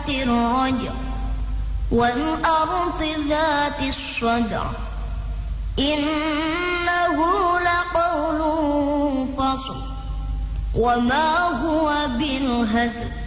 ذات الرجع والأرض ذات الصدع إنه لقول فصل وما هو بالهزل